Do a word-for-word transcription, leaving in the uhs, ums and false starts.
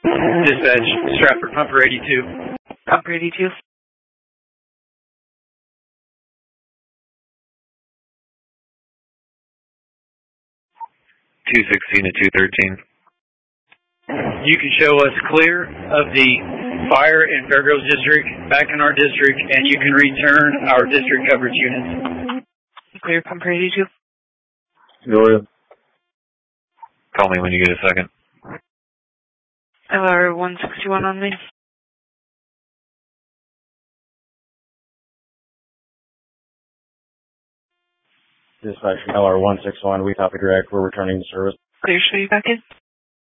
Dispatch, Stratford, Pumper eighty-two. Pumper eighty-two. two sixteen to two thirteen. You can show us clear of the fire in Fairgroves District, back in our district, and you can return our district coverage units. Clear, Pumper eighty-two. Go ahead. Call me when you get a second. L R one sixty-one on me. Dispatch from L R one sixty-one, we copy direct. We're returning the service. Clear, show you back in.